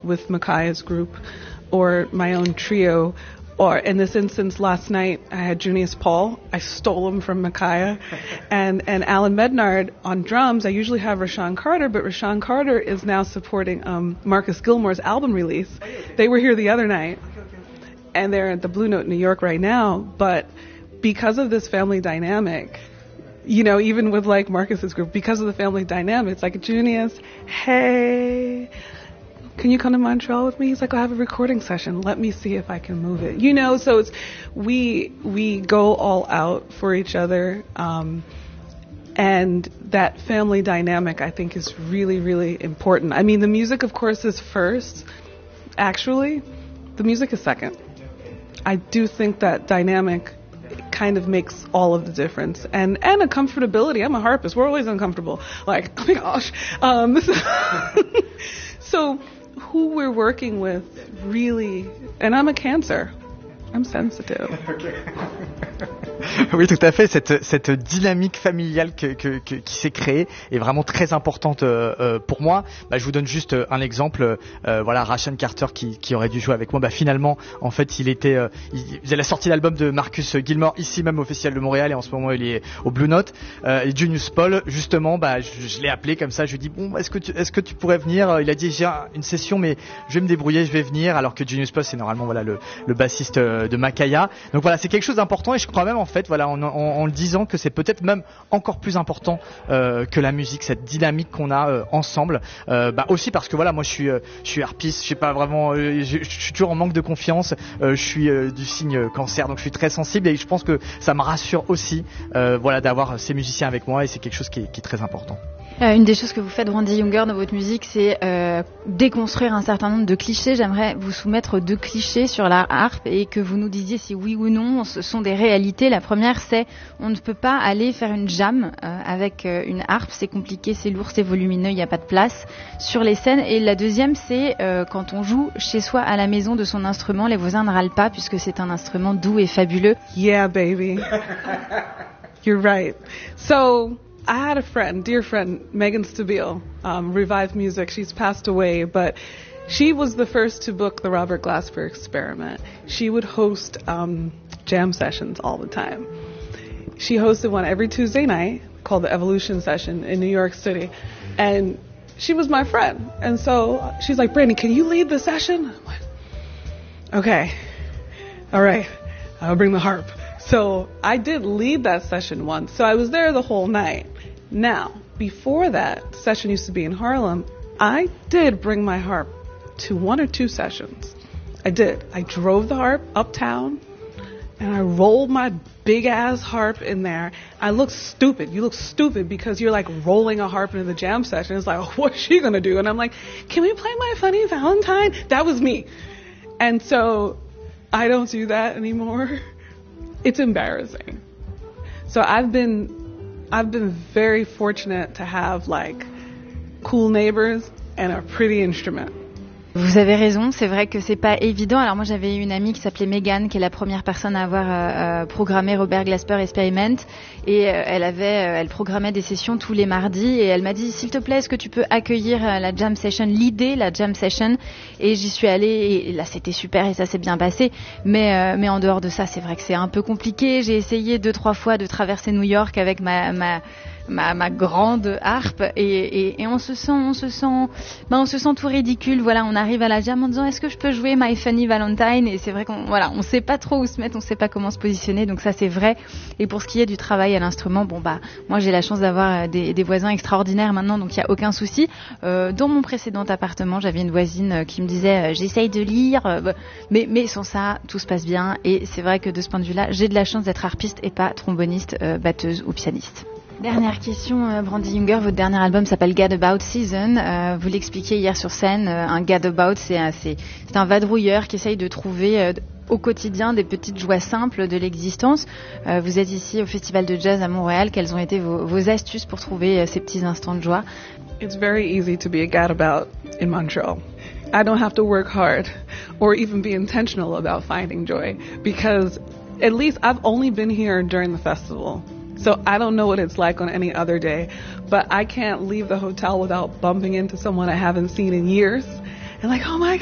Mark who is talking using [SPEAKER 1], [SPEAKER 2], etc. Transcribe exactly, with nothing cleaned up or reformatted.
[SPEAKER 1] with Makaya's group or my own trio. Or in this instance, last night I had Junius Paul. I stole him from Makaya. and and Alan Mednard on drums. I usually have Rashawn Carter, but Rashawn Carter is now supporting um, Marcus Gilmore's album release. They were here the other night, and they're at the Blue Note in New York right now. But because of this family dynamic, you know, even with like Marcus's group, because of the family dynamic, it's like, Junius, hey, can you come to Montreal with me? He's like, I have a recording session. Let me see if I can move it. You know, so it's, we, we go all out for each other. Um, and that family dynamic, I think, is really, really important. I mean, the music, of course, is first. Actually, the music is second. I do think that dynamic kind of makes all of the difference. And, and a comfortability. I'm a harpist. We're always uncomfortable. Like, oh my gosh. Um, so, who we're working with really, and I'm a Cancer. I'm sensitive.
[SPEAKER 2] Okay. Oui, tout à fait. Cette, cette dynamique familiale que, que, que, qui s'est créée est vraiment très importante euh, pour moi. Bah, je vous donne juste un exemple. Euh, voilà, Rashawn Carter qui, qui aurait dû jouer avec moi. Bah, finalement, en fait, il était, euh, il, il a sorti l'album de Marcus Gilmore ici même au Festival de Montréal et en ce moment il est au Blue Note. Euh, et Junius Paul, justement, bah, je, je l'ai appelé comme ça. Je lui ai dit bon, est-ce que tu, est-ce que tu pourrais venir? Il a dit j'ai une session, mais je vais me débrouiller, je vais venir. Alors que Junius Paul, c'est normalement voilà le, le bassiste de Makaya. Donc voilà, c'est quelque chose d'important et je crois même en fait, voilà, en, en, en le disant que c'est peut-être même encore plus important euh, que la musique, cette dynamique qu'on a euh, ensemble. Euh, bah aussi parce que voilà, moi je suis, euh, je suis harpiste, je sais pas vraiment, euh, je, je suis toujours en manque de confiance. Euh, je suis euh, du signe Cancer, donc je suis très sensible et je pense que ça me rassure aussi, euh, voilà, d'avoir ces musiciens avec moi et c'est quelque chose qui est, qui est très important.
[SPEAKER 3] Euh, une des choses que vous faites, Brandy Younger, dans votre musique, c'est euh, déconstruire un certain nombre de clichés. J'aimerais vous soumettre deux clichés sur la harpe et que vous nous disiez si oui ou non ce sont des réalités. La première, c'est on ne peut pas aller faire une jam euh, avec euh, une harpe. C'est compliqué, c'est lourd, c'est volumineux, il n'y a pas de place sur les scènes. Et la deuxième, c'est euh, quand on joue chez soi à la maison de son instrument, les voisins ne râlent pas puisque c'est un instrument doux et fabuleux.
[SPEAKER 1] Yeah, baby. You're right. So I had a friend, dear friend, Megan Stabile, um, Revive Music. She's passed away, but she was the first to book the Robert Glasper Experiment. She would host um, jam sessions all the time. She hosted one every Tuesday night called the Evolution Session in New York City. And she was my friend. And so she's like, Brandy, can you lead the session? I'm like, okay. All right. I'll bring the harp. So I did lead that session once. So I was there the whole night. Now, before that, the session used to be in Harlem. I did bring my harp to one or two sessions. I did. I drove the harp uptown, and I rolled my big-ass harp in there. I look stupid. You look stupid because you're, like, rolling a harp into the jam session. It's like, oh, what's she going to do? And I'm like, can we play My Funny Valentine? That was me. And so I don't do that anymore. It's embarrassing. So I've been, I've been very fortunate to have like cool neighbors and a pretty instrument.
[SPEAKER 3] Vous avez raison, c'est vrai que c'est pas évident. Alors moi j'avais une amie qui s'appelait Megan, qui est la première personne à avoir euh, programmé Robert Glasper Experiment, et euh, elle avait, euh, elle programmait des sessions tous les mardis, et elle m'a dit s'il te plaît, est-ce que tu peux accueillir euh, la jam session, l'idée, la jam session, et j'y suis allée, et là c'était super et ça s'est bien passé, mais euh, mais en dehors de ça, c'est vrai que c'est un peu compliqué. J'ai essayé deux trois fois de traverser New York avec ma ma Ma, ma grande harpe et, et, et on se sent, on se sent, ben on se sent tout ridicule. Voilà, on arrive à la jam en disant est-ce que je peux jouer My Funny Valentine, et c'est vrai qu'on, voilà, on sait pas trop où se mettre, on sait pas comment se positionner. Donc ça c'est vrai. Et pour ce qui est du travail à l'instrument, bon bah moi j'ai la chance d'avoir des, des voisins extraordinaires maintenant, donc il y a aucun souci. Euh, dans mon précédent appartement, j'avais une voisine qui me disait euh, j'essaye de lire, euh, mais mais sans ça tout se passe bien. Et c'est vrai que de ce point de vue-là, j'ai de la chance d'être harpiste et pas tromboniste, euh, batteuse ou pianiste. Dernière question, euh, Brandy Younger, votre dernier album s'appelle Gadabout Season. Euh, vous l'expliquiez hier sur scène, euh, un gadabout, c'est un, c'est, c'est un vadrouilleur qui essaye de trouver euh, au quotidien des petites joies simples de l'existence. Euh, vous êtes ici au Festival de Jazz à Montréal. Quelles ont été vos, vos astuces pour trouver euh, ces petits instants de joie?
[SPEAKER 1] It's very easy to be a gadabout in Montreal. I don't have to work hard or even be intentional about finding joy because at least I've only been here during the festival. So I don't know what it's like on any other day, but I can't leave the hotel without bumping into someone I haven't seen in years. and like, oh my